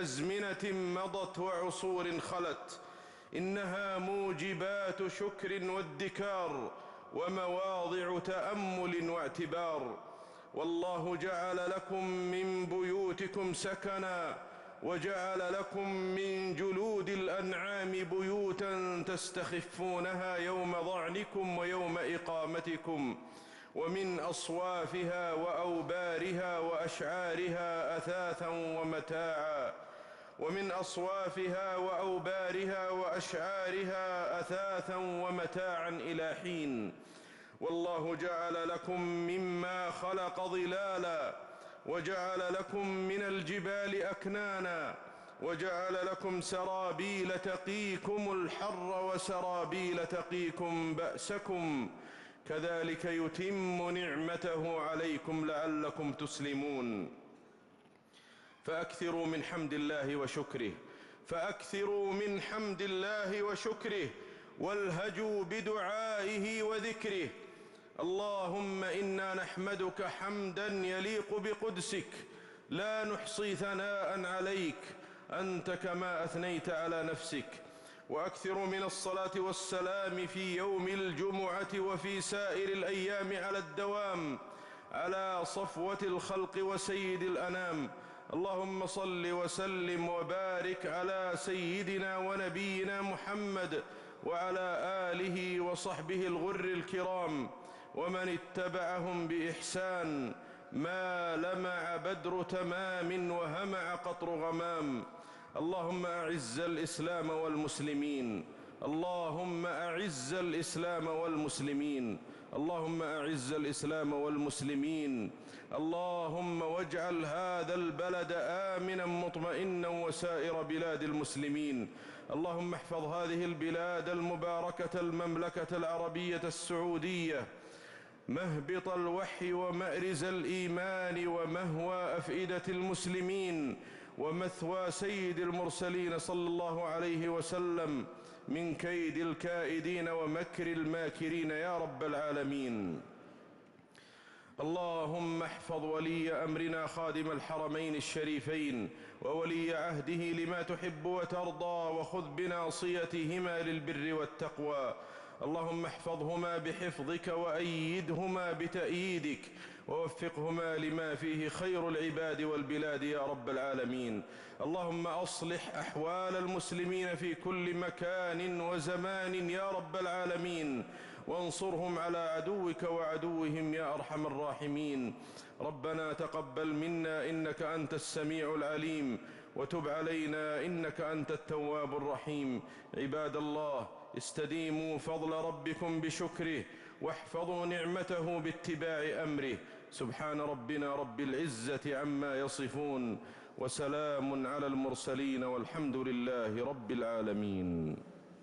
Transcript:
أزمنة مضت وعصور خلت، إنها موجبات شكر وادكار ومواضع تأمل واعتبار. والله جعل لكم من بيوتكم سكنا، وجعل لكم من جلود الأنعام بيوتا تستخفونها يوم ظعنكم ويوم إقامتكم، ومن أصوافها وأوبارها وأشعارها أثاثا ومتاعا، ومن أصوافها وأوبارها وأشعارها أثاثا ومتاعا إلى حين. والله جعل لكم مما خلق ظلالا، وجعل لكم من الجبال أكنانا، وجعل لكم سرابيل تقيكم الحر وسرابيل تقيكم بأسكم، كذلك يتم نعمته عليكم لعلكم تسلمون. فأكثروا من حمد الله وشكره، فأكثروا من حمد الله وشكره، والهجوا بدعائه وذكره. اللهم إنا نحمدك حمدا يليق بقدسك، لا نحصي ثناء عليك أنت كما أثنيت على نفسك. وأكثروا من الصلاة والسلام في يوم الجمعة وفي سائر الأيام على الدوام على صفوة الخلق وسيد الأنام. اللهم صل وسلم وبارك على سيدنا ونبينا محمد وعلى آله وصحبه الغر الكرام ومن اتبعهم بإحسان، ما لمع بدر تمام وهمع قطر غمام. اللهم أعز الإسلام والمسلمين، اللهم أعز الإسلام والمسلمين، اللهم أعز الإسلام والمسلمين. اللهم واجعل هذا البلد آمنا مطمئنا وسائر بلاد المسلمين. اللهم احفظ هذه البلاد المباركة المملكة العربية السعودية، مهبط الوحي ومأرز الإيمان ومهوى أفئدة المسلمين ومثوى سيد المرسلين صلى الله عليه وسلم من كيد الكائدين ومكر الماكرين يا رب العالمين. اللهم احفظ ولي أمرنا خادم الحرمين الشريفين وولي عهده لما تحب وترضى، وخذ بناصيتهما للبر والتقوى. اللهم احفظهما بحفظك وأيدهما بتأييدك، ووفقهما لما فيه خير العباد والبلاد يا رب العالمين. اللهم أصلح أحوال المسلمين في كل مكان وزمان يا رب العالمين، وانصرهم على عدوك وعدوهم يا أرحم الراحمين. ربنا تقبل منا إنك أنت السميع العليم، وتب علينا إنك أنت التواب الرحيم. عباد الله، استديموا فضل ربكم بشكره، واحفظوا نعمته باتباع أمره. سبحان ربنا رب العزة عما يصفون، وسلام على المرسلين، والحمد لله رب العالمين.